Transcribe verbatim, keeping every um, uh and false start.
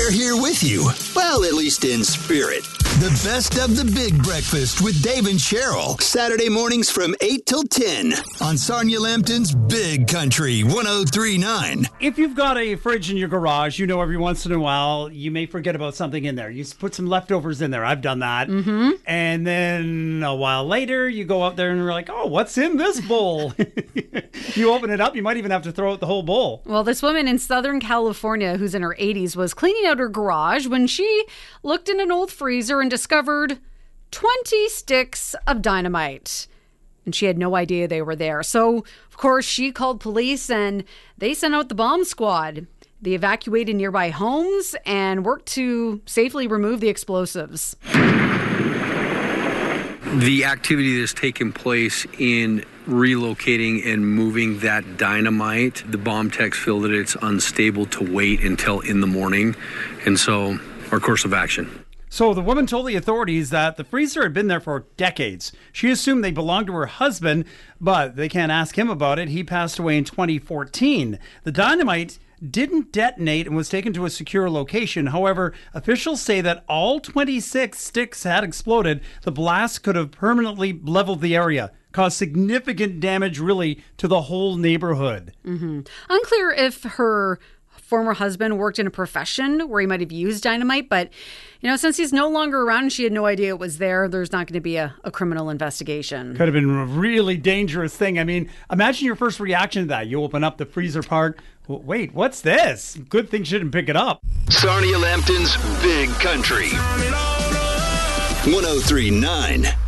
They're here with you. Well, at least in spirit. The best of the Big Breakfast with Dave and Cheryl. Saturday mornings from eight till ten on Sarnia Lambton's Big Country one oh three point nine. If you've got a fridge in your garage, you know every once in a while you may forget about something in there. You put some leftovers in there. I've done that. Mm-hmm. And then a while later, you go out there and you're like, oh, what's in this bowl? You open it up, you might even have to throw out the whole bowl. Well, this woman in Southern California who's in her eighties was cleaning out her garage when she looked in an old freezer and discovered twenty sticks of dynamite. And she had no idea they were there. So, of course, she called police and they sent out the bomb squad. They evacuated nearby homes and worked to safely remove the explosives. The activity that's taken place in relocating and moving that dynamite, the bomb techs feel that it's unstable to wait until in the morning. And so our course of action. So the woman told the authorities that the freezer had been there for decades. She assumed they belonged to her husband, but they can't ask him about it. He passed away in twenty fourteen. The dynamite didn't detonate and was taken to a secure location. However, officials say that all twenty-six sticks had exploded. The blast could have permanently leveled the area, caused significant damage really to the whole neighborhood. Mm-hmm. Unclear if her former husband worked in a profession where he might have used dynamite, but you know, since he's no longer around and she had no idea it was there, there's not going to be a, a criminal investigation. Could have been a really dangerous thing. I mean, imagine your first reaction to that. You open up the freezer part. Well, wait, what's this? Good thing she didn't pick it up. Sarnia Lambton's Big Country one oh three point nine.